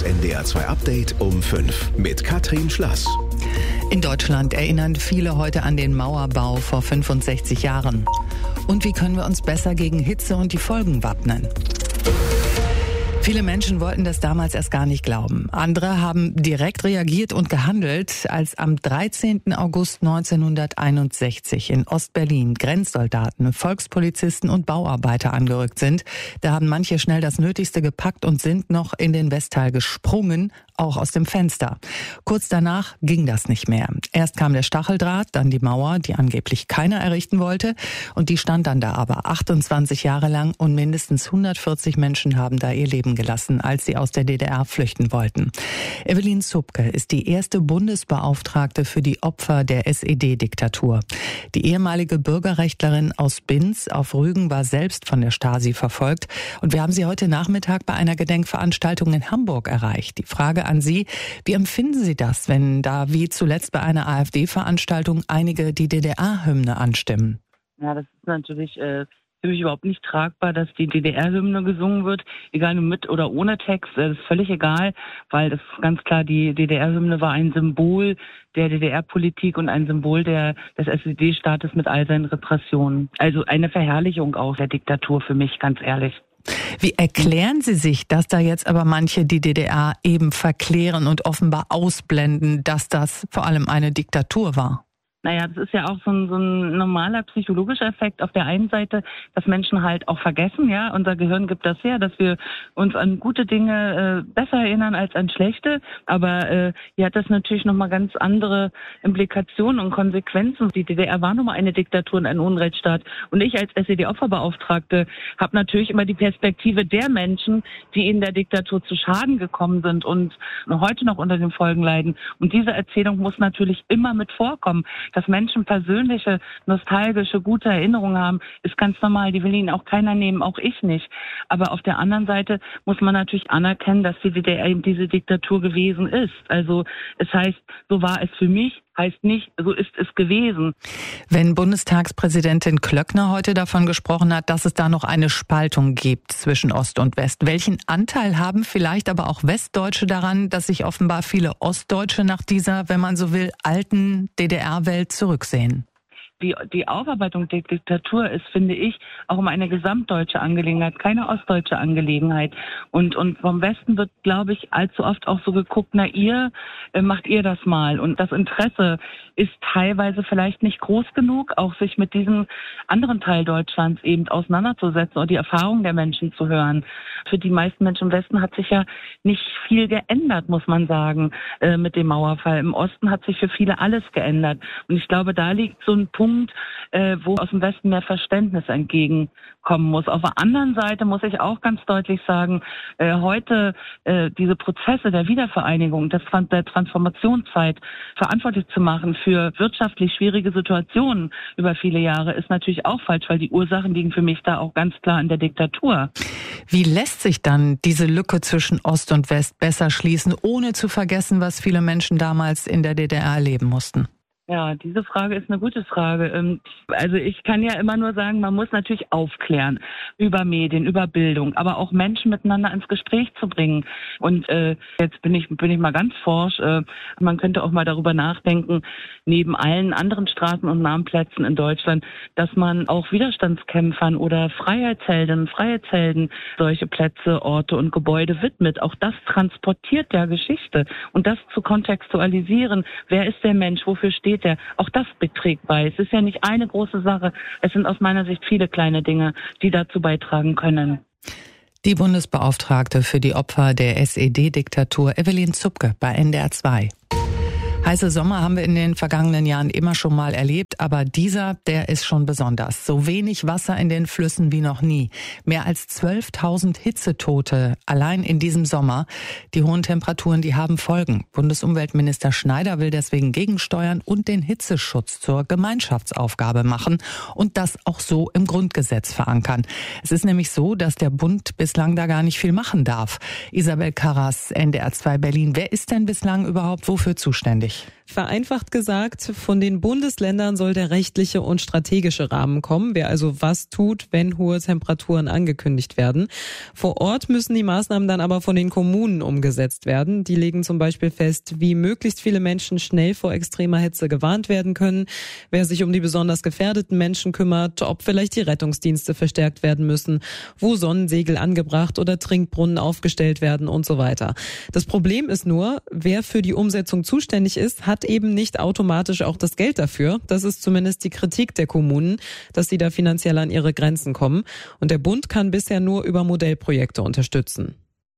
NDR 2 Update um 5 mit Katrin Schlass. In Deutschland erinnern viele heute an den Mauerbau vor 65 Jahren. Und wie können wir uns besser gegen Hitze und die Folgen wappnen? Viele Menschen wollten das damals erst gar nicht glauben. Andere haben direkt reagiert und gehandelt, als am 13. August 1961 in Ostberlin Grenzsoldaten, Volkspolizisten und Bauarbeiter angerückt sind. Da haben manche schnell das Nötigste gepackt und sind noch in den Westteil gesprungen, auch aus dem Fenster. Kurz danach ging das nicht mehr. Erst kam der Stacheldraht, dann die Mauer, die angeblich keiner errichten wollte. Und die stand dann da aber 28 Jahre lang und mindestens 140 Menschen haben da ihr Leben gelassen, als sie aus der DDR flüchten wollten. Evelyn Zupke ist die erste Bundesbeauftragte für die Opfer der SED-Diktatur. Die ehemalige Bürgerrechtlerin aus Binz auf Rügen war selbst von der Stasi verfolgt. Und wir haben sie heute Nachmittag bei einer Gedenkveranstaltung in Hamburg erreicht. Die Frage an Sie, wie empfinden Sie das, wenn da wie zuletzt bei einer AfD-Veranstaltung einige die DDR-Hymne anstimmen? Ja, das ist natürlich für mich überhaupt nicht tragbar, dass die DDR-Hymne gesungen wird, egal mit oder ohne Text, das ist völlig egal, weil das ist ganz klar, die DDR-Hymne war ein Symbol der DDR-Politik und ein Symbol des SED-Staates mit all seinen Repressionen. Also eine Verherrlichung auch der Diktatur für mich, ganz ehrlich. Wie erklären Sie sich, dass da jetzt aber manche die DDR eben verklären und offenbar ausblenden, dass das vor allem eine Diktatur war? Naja, das ist ja auch so ein normaler psychologischer Effekt auf der einen Seite, dass Menschen halt auch vergessen, ja, unser Gehirn gibt das her, dass wir uns an gute Dinge besser erinnern als an schlechte, aber hier hat das natürlich nochmal ganz andere Implikationen und Konsequenzen. Die DDR war nun mal eine Diktatur und ein Unrechtsstaat und ich als SED-Opferbeauftragte habe natürlich immer die Perspektive der Menschen, die in der Diktatur zu Schaden gekommen sind und heute noch unter den Folgen leiden, und diese Erzählung muss natürlich immer mit vorkommen. Dass Menschen persönliche, nostalgische, gute Erinnerungen haben, ist ganz normal. Die will ihnen auch keiner nehmen, auch ich nicht. Aber auf der anderen Seite muss man natürlich anerkennen, dass die DDR eben diese Diktatur gewesen ist. Also es heißt, so war es für mich, heißt nicht, so ist es gewesen. Wenn Bundestagspräsidentin Klöckner heute davon gesprochen hat, dass es da noch eine Spaltung gibt zwischen Ost und West, welchen Anteil haben vielleicht aber auch Westdeutsche daran, dass sich offenbar viele Ostdeutsche nach dieser, wenn man so will, alten DDR-Welt zurücksehen? Die Aufarbeitung der Diktatur ist, finde ich, auch immer eine gesamtdeutsche Angelegenheit, keine ostdeutsche Angelegenheit. Und vom Westen wird, glaube ich, allzu oft auch so geguckt, na macht ihr das mal. Und das Interesse ist teilweise vielleicht nicht groß genug, auch sich mit diesem anderen Teil Deutschlands eben auseinanderzusetzen und die Erfahrungen der Menschen zu hören. Für die meisten Menschen im Westen hat sich ja nicht viel geändert, muss man sagen, mit dem Mauerfall. Im Osten hat sich für viele alles geändert. Und ich glaube, da liegt so ein Punkt, wo aus dem Westen mehr Verständnis entgegenkommen muss. Auf der anderen Seite muss ich auch ganz deutlich sagen, heute diese Prozesse der Wiedervereinigung, der Transformationszeit verantwortlich zu machen für wirtschaftlich schwierige Situationen über viele Jahre, ist natürlich auch falsch, weil die Ursachen liegen für mich da auch ganz klar in der Diktatur. Wie lässt sich dann diese Lücke zwischen Ost und West besser schließen, ohne zu vergessen, was viele Menschen damals in der DDR erleben mussten? Ja, diese Frage ist eine gute Frage. Also ich kann ja immer nur sagen, man muss natürlich aufklären über Medien, über Bildung, aber auch Menschen miteinander ins Gespräch zu bringen. Und jetzt bin ich mal ganz forsch. Man könnte auch mal darüber nachdenken, neben allen anderen Straßen und Namenplätzen in Deutschland, dass man auch Widerstandskämpfern oder Freiheitsheldinnen, Freiheitshelden solche Plätze, Orte und Gebäude widmet. Auch das transportiert ja Geschichte. Und das zu kontextualisieren, wer ist der Mensch, wofür steht er? Auch das trägt bei. Es ist ja nicht eine große Sache. Es sind aus meiner Sicht viele kleine Dinge, die dazu beitragen können. Die Bundesbeauftragte für die Opfer der SED-Diktatur Evelyn Zupke bei NDR 2. Heiße Sommer haben wir in den vergangenen Jahren immer schon mal erlebt, aber der ist schon besonders. So wenig Wasser in den Flüssen wie noch nie. Mehr als 12.000 Hitzetote allein in diesem Sommer. Die hohen Temperaturen, die haben Folgen. Bundesumweltminister Schneider will deswegen gegensteuern und den Hitzeschutz zur Gemeinschaftsaufgabe machen und das auch so im Grundgesetz verankern. Es ist nämlich so, dass der Bund bislang da gar nicht viel machen darf. Isabel Karras, NDR 2 Berlin. Wer ist denn bislang überhaupt wofür zuständig? Vereinfacht gesagt, von den Bundesländern soll der rechtliche und strategische Rahmen kommen, wer also was tut, wenn hohe Temperaturen angekündigt werden. Vor Ort müssen die Maßnahmen dann aber von den Kommunen umgesetzt werden. Die legen zum Beispiel fest, wie möglichst viele Menschen schnell vor extremer Hitze gewarnt werden können, wer sich um die besonders gefährdeten Menschen kümmert, ob vielleicht die Rettungsdienste verstärkt werden müssen, wo Sonnensegel angebracht oder Trinkbrunnen aufgestellt werden und so weiter. Das Problem ist nur, wer für die Umsetzung zuständig ist, hat eben nicht automatisch auch das Geld dafür. Das ist zumindest die Kritik der Kommunen, dass sie da finanziell an ihre Grenzen kommen. Und der Bund kann bisher nur über Modellprojekte unterstützen.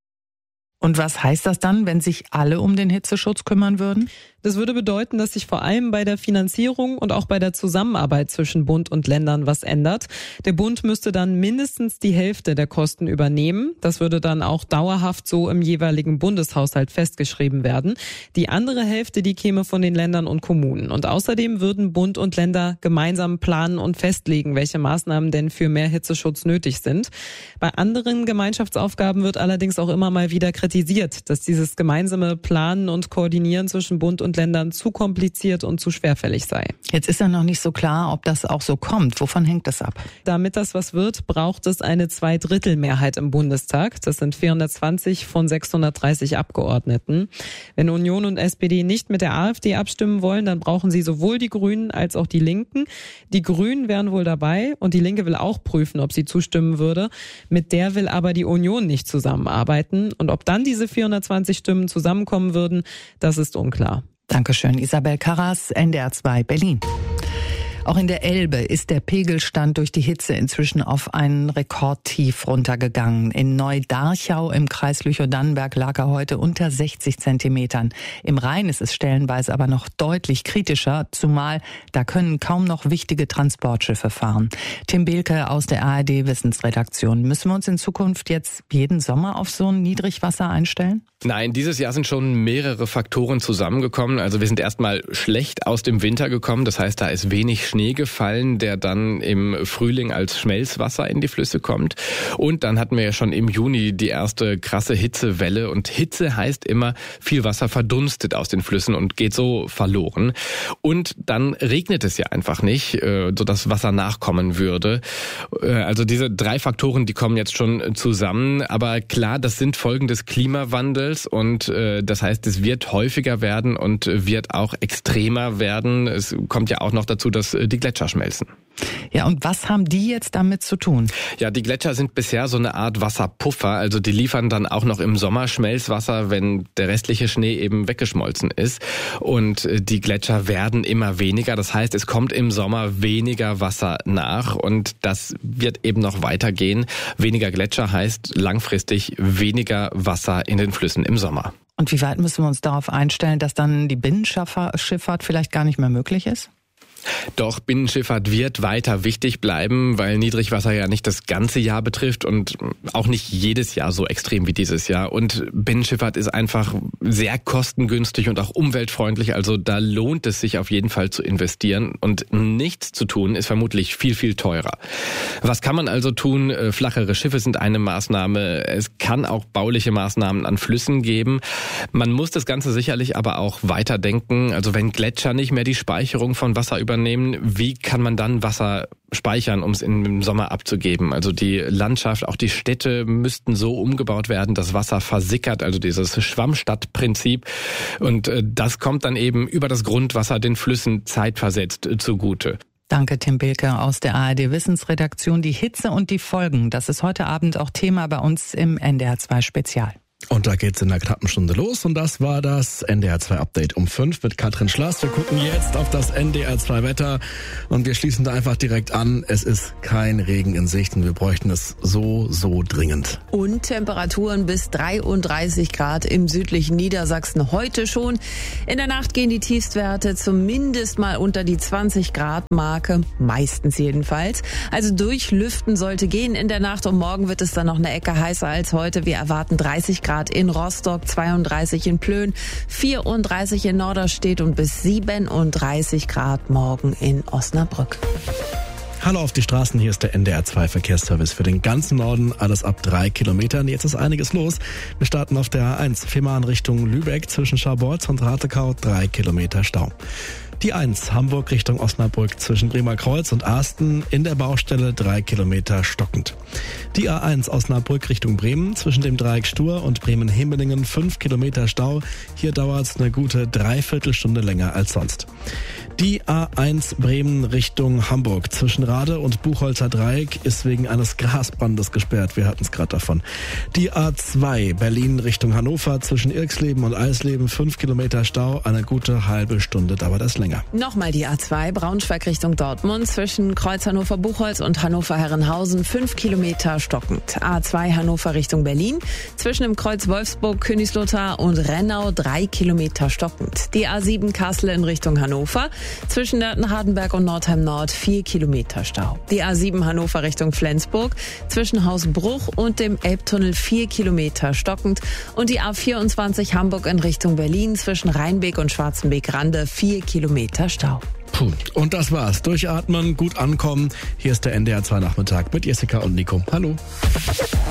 Und was heißt das dann, wenn sich alle um den Hitzeschutz kümmern würden? Das würde bedeuten, dass sich vor allem bei der Finanzierung und auch bei der Zusammenarbeit zwischen Bund und Ländern was ändert. Der Bund müsste dann mindestens die Hälfte der Kosten übernehmen. Das würde dann auch dauerhaft so im jeweiligen Bundeshaushalt festgeschrieben werden. Die andere Hälfte, die käme von den Ländern und Kommunen. Und außerdem würden Bund und Länder gemeinsam planen und festlegen, welche Maßnahmen denn für mehr Hitzeschutz nötig sind. Bei anderen Gemeinschaftsaufgaben wird allerdings auch immer mal wieder kritisiert, dass dieses gemeinsame Planen und Koordinieren zwischen Bund und Ländern zu kompliziert und zu schwerfällig sei. Jetzt ist ja noch nicht so klar, ob das auch so kommt. Wovon hängt das ab? Damit das was wird, braucht es eine 2/3-Mehrheit im Bundestag. Das sind 420 von 630 Abgeordneten. Wenn Union und SPD nicht mit der AfD abstimmen wollen, dann brauchen sie sowohl die Grünen als auch die Linken. Die Grünen wären wohl dabei und die Linke will auch prüfen, ob sie zustimmen würde. Mit der will aber die Union nicht zusammenarbeiten. Und ob dann diese 420 Stimmen zusammenkommen würden, das ist unklar. Dankeschön, Isabel Karras, NDR 2 Berlin. Auch in der Elbe ist der Pegelstand durch die Hitze inzwischen auf einen Rekordtief runtergegangen. In Neudarchau im Kreis Lüchow-Dannenberg lag er heute unter 60 Zentimetern. Im Rhein ist es stellenweise aber noch deutlich kritischer, zumal da können kaum noch wichtige Transportschiffe fahren. Tim Behlke aus der ARD-Wissensredaktion. Müssen wir uns in Zukunft jetzt jeden Sommer auf so ein Niedrigwasser einstellen? Nein, dieses Jahr sind schon mehrere Faktoren zusammengekommen. Also wir sind erstmal schlecht aus dem Winter gekommen. Das heißt, da ist wenig Schnee gefallen, der dann im Frühling als Schmelzwasser in die Flüsse kommt. Und dann hatten wir ja schon im Juni die erste krasse Hitzewelle. Und Hitze heißt immer, viel Wasser verdunstet aus den Flüssen und geht so verloren. Und dann regnet es ja einfach nicht, sodass Wasser nachkommen würde. Also diese 3 Faktoren, die kommen jetzt schon zusammen. Aber klar, das sind Folgen des Klimawandels. Und das heißt, es wird häufiger werden und wird auch extremer werden. Es kommt ja auch noch dazu, dass die Gletscher schmelzen. Ja, und was haben die jetzt damit zu tun? Ja, die Gletscher sind bisher so eine Art Wasserpuffer. Also die liefern dann auch noch im Sommer Schmelzwasser, wenn der restliche Schnee eben weggeschmolzen ist. Und die Gletscher werden immer weniger. Das heißt, es kommt im Sommer weniger Wasser nach. Und das wird eben noch weitergehen. Weniger Gletscher heißt langfristig weniger Wasser in den Flüssen im Sommer. Und wie weit müssen wir uns darauf einstellen, dass dann die Binnenschifffahrt vielleicht gar nicht mehr möglich ist? Doch Binnenschifffahrt wird weiter wichtig bleiben, weil Niedrigwasser ja nicht das ganze Jahr betrifft und auch nicht jedes Jahr so extrem wie dieses Jahr. Und Binnenschifffahrt ist einfach sehr kostengünstig und auch umweltfreundlich. Also da lohnt es sich auf jeden Fall zu investieren. Und nichts zu tun ist vermutlich viel, viel teurer. Was kann man also tun? Flachere Schiffe sind eine Maßnahme. Es kann auch bauliche Maßnahmen an Flüssen geben. Man muss das Ganze sicherlich aber auch weiterdenken. Also wenn Gletscher nicht mehr die Speicherung von Wasser übernehmen, wie kann man dann Wasser speichern, um es im Sommer abzugeben? Also die Landschaft, auch die Städte müssten so umgebaut werden, dass Wasser versickert, also dieses Schwammstadtprinzip. Und das kommt dann eben über das Grundwasser den Flüssen zeitversetzt zugute. Danke, Tim Behlke aus der ARD-Wissensredaktion. Die Hitze und die Folgen, das ist heute Abend auch Thema bei uns im NDR 2 Spezial. Und da geht's in einer knappen Stunde los und das war das NDR 2 Update um 5 mit Katrin Schlass. Wir gucken jetzt auf das NDR 2 Wetter und wir schließen da einfach direkt an. Es ist kein Regen in Sicht und wir bräuchten es so dringend. Und Temperaturen bis 33 Grad im südlichen Niedersachsen heute schon. In der Nacht gehen die Tiefstwerte zumindest mal unter die 20 Grad Marke, meistens jedenfalls. Also durchlüften sollte gehen in der Nacht und morgen wird es dann noch eine Ecke heißer als heute. Wir erwarten 30 Grad in Rostock, 32 in Plön, 34 in Norderstedt und bis 37 Grad morgen in Osnabrück. Hallo auf die Straßen, hier ist der NDR 2 Verkehrsservice für den ganzen Norden, alles ab 3 Kilometern. Jetzt ist einiges los. Wir starten auf der A1, Fehmarn Richtung Lübeck zwischen Scharbeutz und Ratekau, 3 Kilometer Stau. Die 1, Hamburg Richtung Osnabrück zwischen Bremer Kreuz und Asten in der Baustelle 3 Kilometer stockend. Die A1 Osnabrück Richtung Bremen zwischen dem Dreieck Stur und Bremen-Hemelingen 5 Kilometer Stau. Hier dauert es eine gute Dreiviertelstunde länger als sonst. Die A1 Bremen Richtung Hamburg zwischen Rade und Buchholzer Dreieck ist wegen eines Grasbrandes gesperrt. Wir hatten es gerade davon. Die A2 Berlin Richtung Hannover zwischen Irxleben und Eisleben 5 Kilometer Stau. Eine gute halbe Stunde dauert es länger. Nochmal die A2 Braunschweig Richtung Dortmund zwischen Kreuz Hannover-Buchholz und Hannover-Herrenhausen 5 Kilometer stockend. A2 Hannover Richtung Berlin zwischen dem Kreuz Wolfsburg, Königslutter und Rennau 3 Kilometer stockend. Die A7 Kassel in Richtung Hannover zwischen Nörten-Hardenberg und Nordheim Nord 4 Kilometer Stau. Die A7 Hannover Richtung Flensburg zwischen Hausbruch und dem Elbtunnel 4 Kilometer stockend. Und die A24 Hamburg in Richtung Berlin zwischen Rheinbeek und Schwarzenbeek-Rande 4 Kilometer Stau. Puh, und das war's. Durchatmen, gut ankommen. Hier ist der NDR 2 Nachmittag mit Jessica und Nico. Hallo.